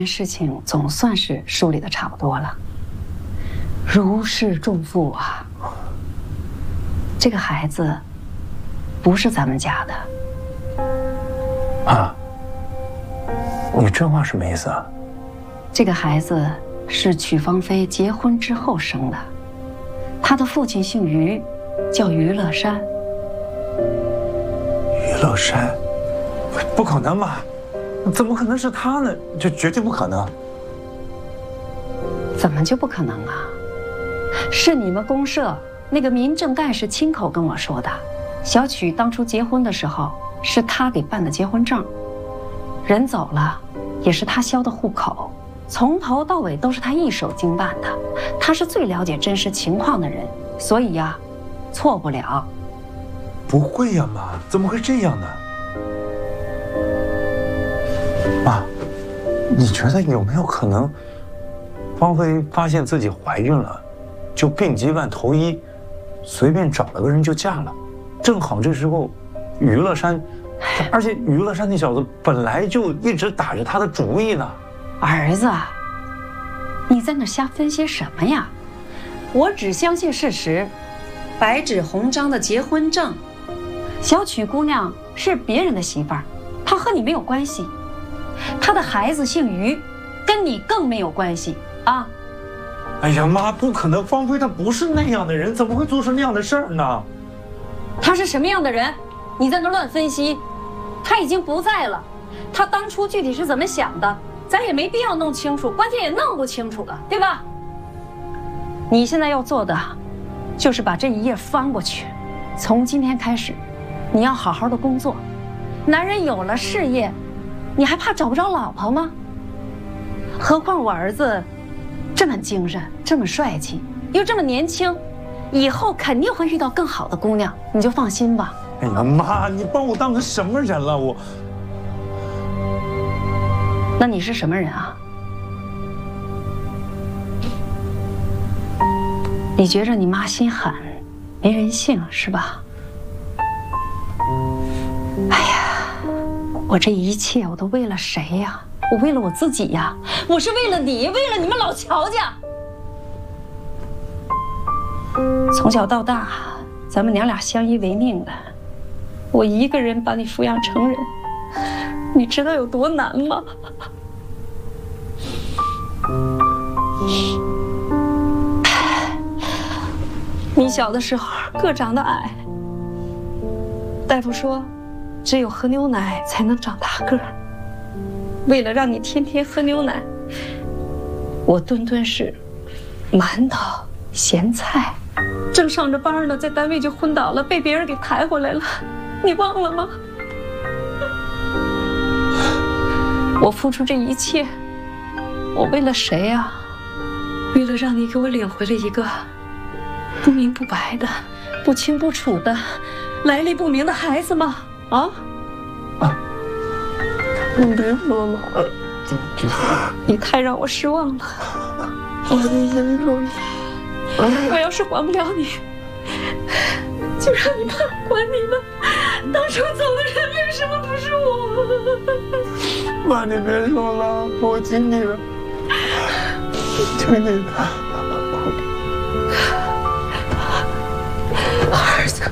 事情总算是梳理的差不多了。如释重负啊！这个孩子不是咱们家的。 啊？你这话什么意思啊？ 这个孩子是曲芳菲结婚之后生的，他的父亲姓于，叫于乐山。 于乐山？不可能吧？怎么可能是他呢？这绝对不可能。 怎么就不可能啊？是你们公社那个民政干事亲口跟我说的。小曲当初结婚的时候，是他给办的结婚证，人走了，也是他销的户口，从头到尾都是他一手经办的。他是最了解真实情况的人，所以呀，错不了。 不会呀，妈，怎么会这样呢？妈，你觉得有没有可能，芳菲发现自己怀孕了，就病急乱投医，随便找了个人就嫁了？正好这时候，于乐山，而且于乐山那小子本来就一直打着他的主意呢。 儿子，你在那瞎分析什么呀？我只相信事实，白纸红章的结婚证，小曲姑娘是别人的媳妇儿，她和你没有关系。她的孩子姓于，跟你更没有关系啊！ 哎呀，妈，不可能，芳菲她不是那样的人，怎么会做出那样的事儿呢？ 她是什么样的人？你在那乱分析。她已经不在了，她当初具体是怎么想的，咱也没必要弄清楚，关键也弄不清楚了，对吧？你现在要做的，就是把这一页翻过去。从今天开始，你要好好的工作。男人有了事业，你还怕找不着老婆吗？何况我儿子这么精神，这么帅气，又这么年轻，以后肯定会遇到更好的姑娘，你就放心吧。 哎呀，妈，你把我当成什么人了？我…… 那你是什么人啊？你觉着你妈心狠，没人性是吧？哎呀，我这一切我都为了谁呀？我为了我自己呀！我是为了你，为了你们老乔家。从小到大，咱们娘俩相依为命的，我一个人把你抚养成人，你知道有多难吗？你小的时候个长得矮，大夫说只有喝牛奶才能长大个儿。为了让你天天喝牛奶，我顿顿是馒头、咸菜，正上着班呢，在单位就昏倒了，被别人给抬回来了，你忘了吗？我付出这一切，我为了谁呀？为了让你给我领回了一个不明不白的、不清不楚的、来历不明的孩子吗？啊！ 你别说了， 你太让我失望了。 我的心中， 我要是还不了你，就让你们还你们。当初走的人为什么不是我？ 妈，你别说了，我请你了，求你了。 儿子。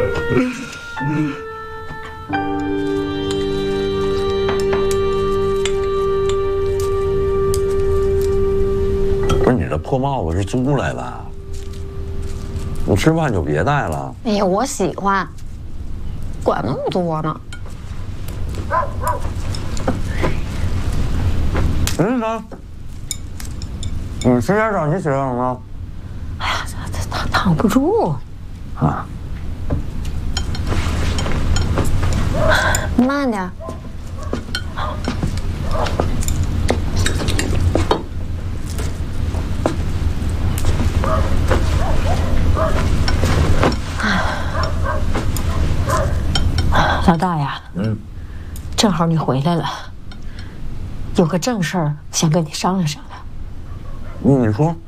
不是你这破帽子是租来的，你吃饭就别戴了。 哎呀，我喜欢，管那么多呢。 呢？你洗点澡，你洗点澡吗？ 哎呀，他躺不住啊。 慢点。老大呀，正好你回来了，有个正事儿想跟你商量商量。 你说。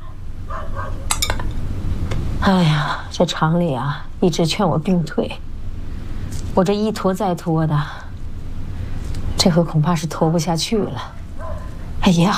哎呀，这厂里啊一直劝我并退，我这一拖再拖的，这回恐怕是拖不下去了。哎，也好。